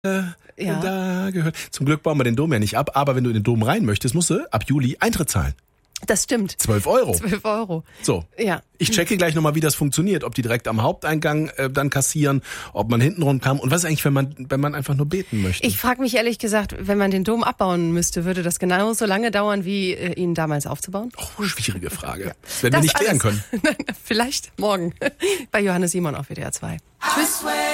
da gehört. Zum Glück bauen wir den Dom ja nicht ab, aber wenn du in den Dom rein möchtest, musst du ab Juli Eintritt zahlen. Das stimmt. 12 Euro. 12 Euro. So. Ja. Ich checke gleich nochmal, wie das funktioniert. Ob die direkt am Haupteingang dann kassieren, ob man hinten rund kam. Und was ist eigentlich, wenn man einfach nur beten möchte? Ich frage mich ehrlich gesagt, wenn man den Dom abbauen müsste, würde das genauso lange dauern, wie ihn damals aufzubauen? Oh, schwierige Frage. Ja. Das werden wir nicht klären können. Vielleicht morgen bei Johannes Simon auf WDR 2. Tschüss.